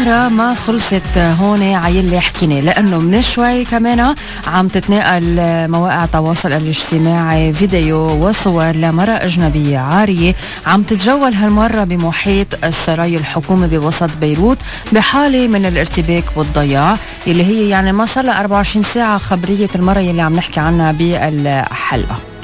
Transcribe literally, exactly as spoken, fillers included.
السهرة ما خلصت هون عيلي حكيني، لأنه من شوي كمان عم تتناقل مواقع التواصل الاجتماعي فيديو وصور لمرأة أجنبية عارية عم تتجول هالمرة بمحيط السراي الحكومي بوسط بيروت بحالة من الارتباك والضياع، اللي هي يعني ما صار لها أربعة وعشرين ساعة خبرية المرة اللي عم نحكي عنها بالحلقة.